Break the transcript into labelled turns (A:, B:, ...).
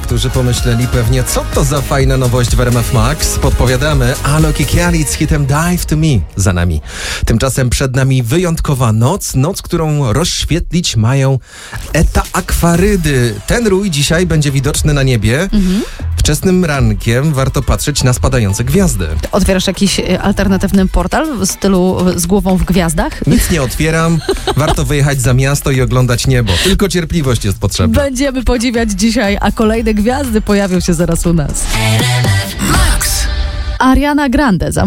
A: którzy pomyśleli pewnie, co to za fajna nowość w RMF Max. Podpowiadamy, Alok i Kiali z hitem Dive to Me za nami. Tymczasem przed nami wyjątkowa noc, którą rozświetlić mają Eta-akwarydy. Ten rój dzisiaj będzie widoczny na niebie. Wczesnym rankiem warto patrzeć na spadające gwiazdy.
B: Otwierasz jakiś alternatywny portal w stylu z głową w gwiazdach?
A: Nic nie otwieram. Warto wyjechać za miasto i oglądać niebo. Tylko cierpliwość jest potrzebna.
B: Będziemy podziwiać dzisiaj, a kolejne gwiazdy pojawią się zaraz u nas. Ariana Grande